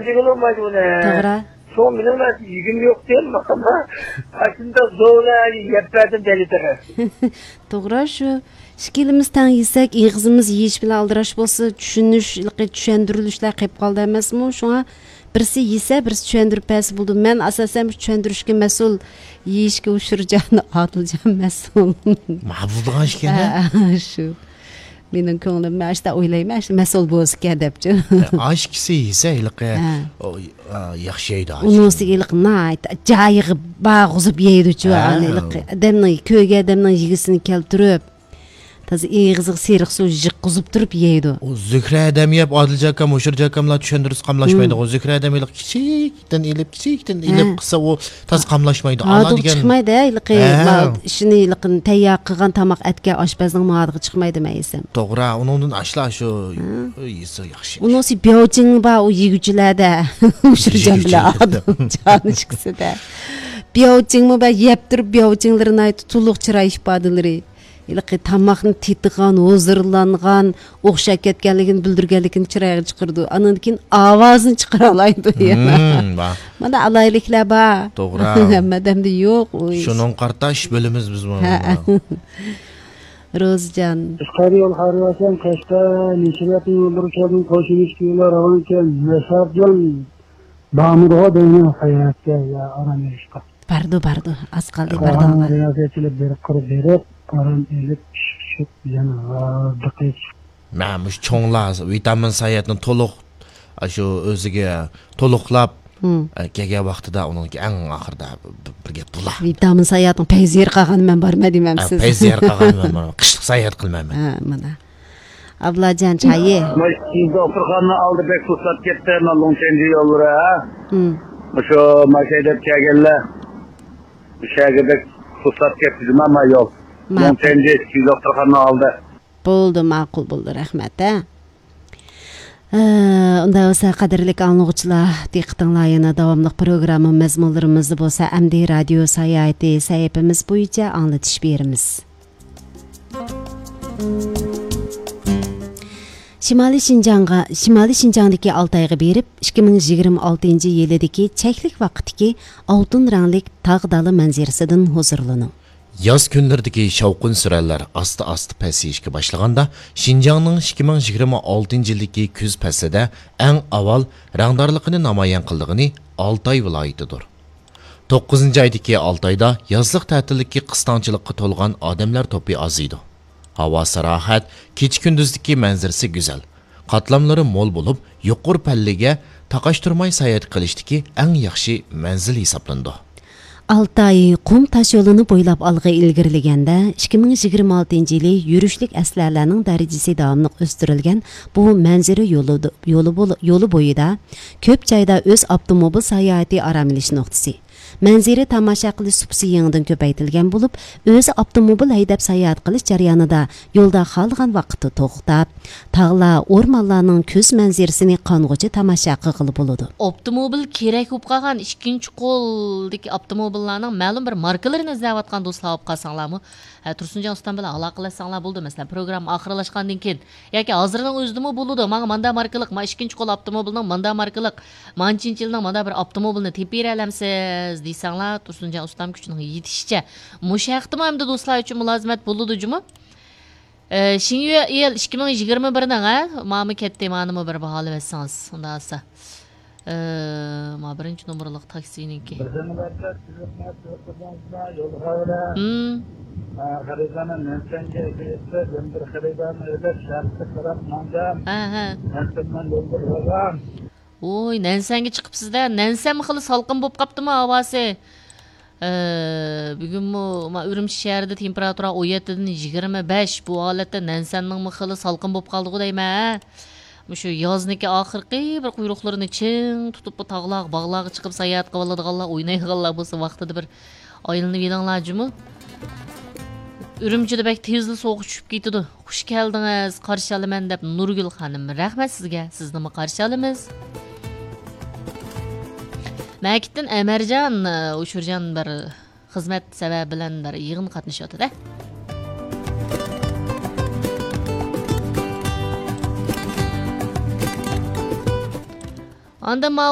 amcık olmaydı bu ne? Doğru. Son benim de yüküm yok değil mi? Ama aslında zorla yapmadım deli tere. Doğru şu. Şikilimiz tan yesek, ağzımız yiyiş bilan aldıraş bolsa, düşündürülüşler qeyip qaldı emasmı? Şuna birisi yese, birisi düşündürüp pəsi buldu. Men asasen düşündürüşke məsul, yeyişke uşurcan, atılcan məsul. Mabuzluğan şikene? Şu. Mening ko'nglim mashta o'ylayman, mas'ul bo'lsa debchi. Ash kisi yesa ilqi yaxshi yeydi. Unisi ilqnayt, jayig'i bag'uzib yeydi-chu, ilqi. Adamning ko'yga adamning yigisini keltirib, tazi eg'iziq seriq suv jiqqizib turib yeydi. O Zühre adam yap, Adiljakam, Oşurjakamlar düşündürüz qamlaşmaydı. O Zühre adam ilq kichikdan ilib qilsa o taz qamlaşmaydı. Adil chiqmaydi, ilqi. Shuni ilqini tayyor qilgan tamoq atga oshpazning modig'i chiqmaydi maysam. To'g'ri, uningdan ashla shu yesa yaxshi. Unisi biyojing ba o yiguchilarda Oşurjan bilan joni chiqsa-da. Biyojingmi ba yeb turib biyojinglarini aytib tuluq chiroy ifodalari. İlqi tamoqni tetigan, hozirlangan, o'xshab ketganligini bildirganligini chiroyga chiqirdi. Andan keyin ovozini chiqara oladi yana. Mana alayliklar bor. To'g'ri. Hammadamda yo'q. Shuning qartash bo'limiz biz mana. Rozjan. Qari yol harvasan kashta, nishlat yo'llarga qo'shilishlar ravankan, yasabjon. Ba'murga deyman hayotga ya aramishqa. Bardo, az qoldi bardo. Riyozatchilik berib qurib berib, qaram elib pishib yana diqqat. Məmuş çoğlar vitamin sayatını toluq shu o'ziga to'liqlab kelgan vaqtida uningki eng oxirida bir gap bular. Vitamin sayatning payzer qilgan men borma deyman siz. Payzer qilgan men qishliq sayat qilmayman. Ha, mana. Ablajon chayi. Doktorxona oldi bek fursat ketdi, men Longchenji yo'llara. Shu mashaydab kelganlar. Shagibek fursat ketdi, men yo'q. Longchenji doktorxona oldi. Bo'ldi, ma'qul bo'ldi, rahmat. Unda bo'lsa qadrli anglag'uchilar, diqqatinglar yana davomli programma mazmunlarimizni bo'lsa, AMD radio sayati sahifamiz bo'yicha anglatish beramiz. Şimali Şinjangdagi Altayga berib, 2026-yildagi cheklik vaqtdagi oltin ranglik tog' dala manzarasidan huzurlaning. Yaz günlərdəki şavqın sürələr asta-asta pəsiyişə başlaganda, Şinjanның 2026-yildagi kuz fəslində ən avval rəngdarlığını namayan qıldığını Altay vilayətidir. 9-cu aydakı Altayda yazlıq tətillikə qıstançılıqqa tolğan adamlar topi azıydı. Havası rahat, keç-gündüzdəki mənzərəsi gözəl. Qatlamları mol olub, yuqur pəlliga taqaşdırmay sayat qilishdagi ən yaxshi mənzil hesablandı. Altay qum taş yolunu boylab algı ilgirligəndə 2026-yılı yürüşlük əslərlərinin dərəcəsi davamlı östürülgən bu mənzərə yolu boyuda köp çayda öz avtomobil səyahəti aramiliş nöqtəsi. Mənzərə tamaşa qilish supsi yanıdan köpəytilgən olub, özü avtomobil haydab səyahət qilish jarayonida yolda qalğan vaqtda to'xtab, tağlar, ormanlarning ko'z manzarasini qong'uchi tamaşa qilib bo'ladi. Avtomobil kerak bo'lib qolgan ikkinchi qo'ldagi avtomobillarning ma'lum bir markalarini izlayotgan do'stlar olib qolsanglarmi, Tursunjon ustam bilan aloqalashsanglar bo'ldi. Masalan, program oxirlashgandan keyin yoki hozirning o'zidami bo'ladi. Menga manda markalik, men ikkinchi qo'l avtomobilning manda markalik, manchinchi yilning manda bir avtomobilni tepib beralamsiz deysanglar, Tursunjon ustam kuchining yetishicha mushaqtimi hamda do'stlar uchun mulozimat bo'ladi-jimi? Shinyu yil 2021 ning ma'mi ketdi, ma'nimi bir baholi versangiz, unda olsa. Ma birinchi nomerlik taksiniki. Xaridani Nansenga kelsa, bir xaridani o'ylab shartga qarab mandam. Nansendan yo'ldirgan. Oy, Nansenga chiqibsiz-da. Nansen xili salqin bo'lib qaptimi havosi? Bugun ma Urumchi shahrida temperatura 17 dan 25. Bu holatda Nansenning xili salqin bo'lib qoldi-ku deyman. Shu yozniki oxirgi bir quyruqlarini ching tutib bu tog'lar, bog'larga chiqib sayohat qilib oladiganlar, o'ynaydiganlar bo'lsa vaqtida bir oylanib yedinglar-jimi? Urumchida bak tezli sovuq tushib ketdi. Xush keldingiz, qarshi olaman deb Nurgul xonim. Rahmat sizga. Sizni qarshi olamiz. Makitdan Amarjon O'shurjon bir xizmat sababi bilan bir yig'in qatnashyapti-da. Anda